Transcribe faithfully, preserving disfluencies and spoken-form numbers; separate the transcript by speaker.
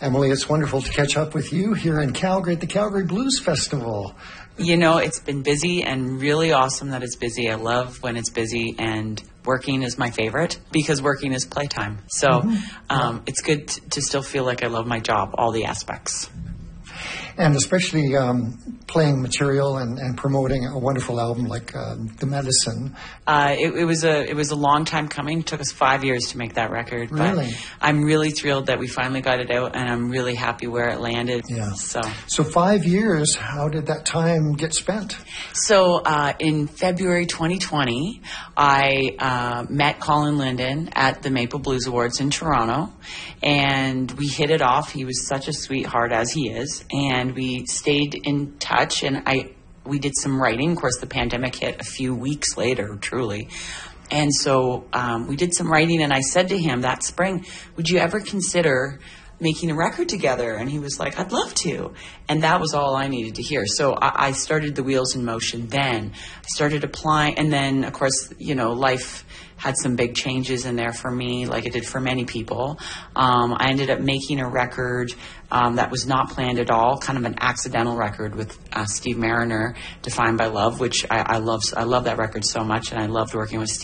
Speaker 1: Emily, it's wonderful to catch up with you here in Calgary at the Calgary Blues Festival.
Speaker 2: You know, it's been busy and really awesome that it's busy. I love when it's busy, and working is my favorite because working is playtime. So mm-hmm. um, yeah. It's good t- to still feel like I love my job, all the aspects.
Speaker 1: And especially um, playing material and, and promoting a wonderful album like uh, The Medicine.
Speaker 2: Uh, it, it was a it was a long time coming. It took us five years to make that record.
Speaker 1: Really?
Speaker 2: But I'm really thrilled that we finally got it out, and I'm really happy where it landed.
Speaker 1: Yeah.
Speaker 2: So,
Speaker 1: so five years, how did that time get spent?
Speaker 2: So uh, in February twenty twenty, I uh, met Colin Linden at the Maple Blues Awards in Toronto, and we hit it off. He was such a sweetheart, as he is, and we stayed in touch, and I we did some writing. Of course, the pandemic hit a few weeks later, truly. And so um, we did some writing, and I said to him that spring, would you ever consider making a record together? And he was like, I'd love to. And that was all I needed to hear. So I, I started the wheels in motion then. I started applying, and then, of course, you know, life had some big changes in there for me, like it did for many people. Um, I ended up making a record um, that was not planned at all, kind of an accidental record with uh, Steve Mariner, Defined by Love, which I, I love. I love that record so much, and I loved working with Steve.